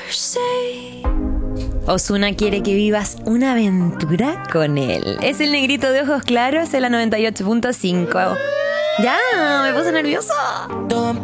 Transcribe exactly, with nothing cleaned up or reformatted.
Ozuna quiere que vivas una aventura con él. Es el negrito de ojos claros en la noventa y ocho punto cinco. Ya, me puse nerviosa.